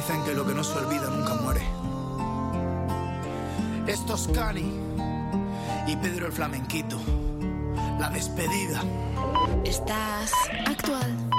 Dicen que lo que no se olvida nunca muere. Esto es Cani y Pedro el Flamenquito. La despedida. Estás actual.